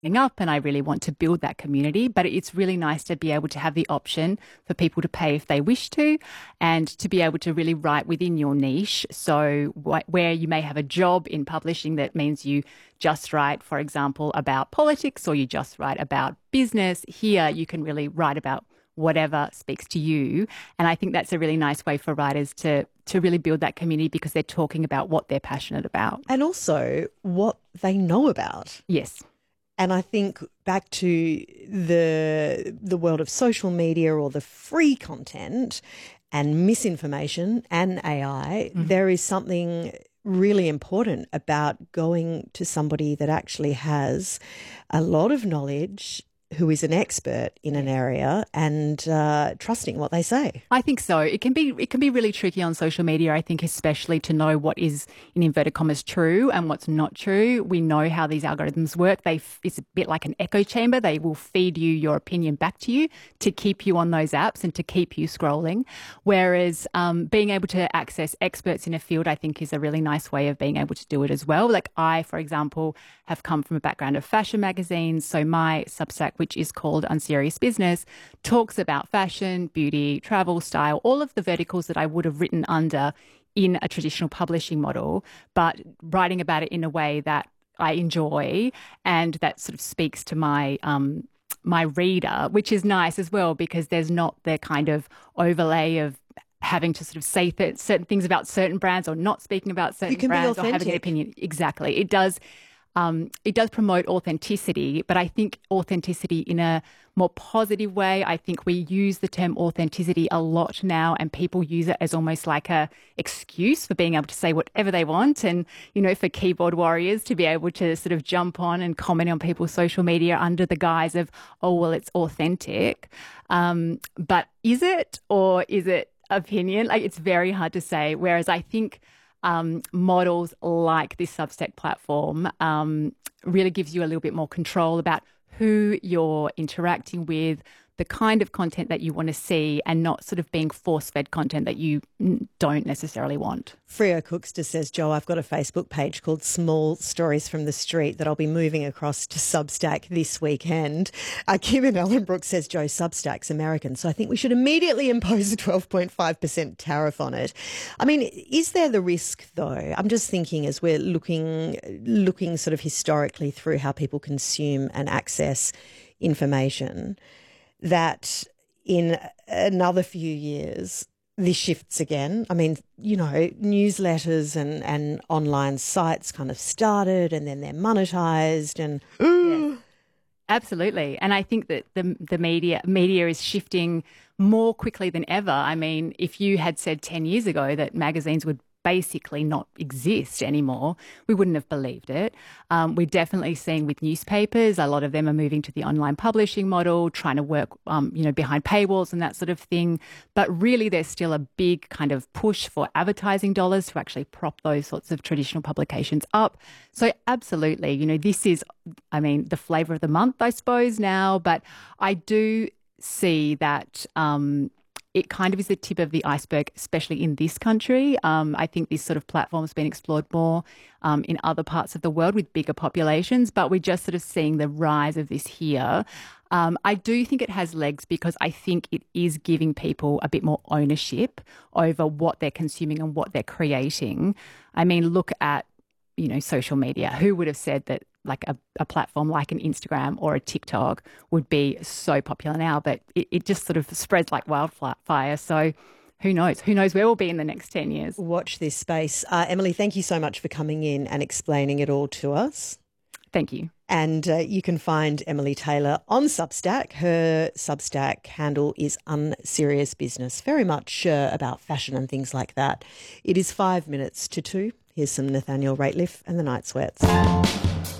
up and I really want to build that community. But it's really nice to be able to have the option for people to pay if they wish to, and to be able to really write within your niche. So where you may have a job in publishing that means you just write, for example, about politics, or you just write about business, here you can really write about whatever speaks to you. And I think that's a really nice way for writers to really build that community, because they're talking about what they're passionate about. And also what they know about. Yes. And I think back to the world of social media or the free content and misinformation and AI, there is something really important about going to somebody that actually has a lot of knowledge, who is an expert in an area, and trusting what they say. I think so. It can be really tricky on social media, I think, especially to know what is, in inverted commas, true and what's not true. We know how these algorithms work. It's a bit like an echo chamber. They will feed you your opinion back to you to keep you on those apps and to keep you scrolling. Whereas being able to access experts in a field, I think, is a really nice way of being able to do it as well. Like I, for example, have come from a background of fashion magazines. So my Substack, which is called Unserious Business, talks about fashion, beauty, travel, style, all of the verticals that I would have written under in a traditional publishing model, but writing about it in a way that I enjoy and that sort of speaks to my my reader, which is nice as well, because there's not the kind of overlay of having to sort of say certain things about certain brands, or not speaking about certain brands, or having an opinion. Exactly. It does promote authenticity, but I think authenticity in a more positive way. I think we use the term authenticity a lot now, and people use it as almost like a excuse for being able to say whatever they want. And, you know, for keyboard warriors to be able to sort of jump on and comment on people's social media under the guise of, oh, well, it's authentic. But is it, or is it opinion? Like, it's very hard to say. Whereas I think models like this Substack platform really gives you a little bit more control about who you're interacting with, the kind of content that you want to see, and not sort of being force-fed content that you don't necessarily want. Freo Cookster says, Jo, I've got a Facebook page called Small Stories from the Street that I'll be moving across to Substack this weekend. Kim in Ellenbrook says, Jo, Substack's American, so I think we should immediately impose a 12.5% tariff on it. I mean, is there the risk, though? I'm just thinking, as we're looking sort of historically through how people consume and access information, that in another few years, this shifts again. I mean, you know, newsletters and online sites kind of started, and then they're monetized, and yes, absolutely. And I think that the media is shifting more quickly than ever. I mean, if you had said 10 years ago that magazines would basically not exist anymore, we wouldn't have believed it. We're definitely seeing with newspapers, a lot of them are moving to the online publishing model, trying to work, behind paywalls and that sort of thing. But really, there's still a big kind of push for advertising dollars to actually prop those sorts of traditional publications up. So absolutely, you know, this is, the flavour of the month, I suppose, now. But I do see that it kind of is the tip of the iceberg, especially in this country. I think this sort of platform has been explored more in other parts of the world with bigger populations, but we're just sort of seeing the rise of this here. I do think it has legs, because I think it is giving people a bit more ownership over what they're consuming and what they're creating. I mean, look at, you know, social media. Who would have said that like a platform like an Instagram or a TikTok would be so popular now? But it just sort of spreads like wildfire. So who knows? Who knows where we'll be in the next 10 years? Watch this space. Emily, thank you so much for coming in and explaining it all to us. Thank you. And you can find Emily Taylor on Substack. Her Substack handle is Unserious Business, very much about fashion and things like that. It is 5 minutes to 2. Here's some Nathaniel Rateliff and the Night Sweats.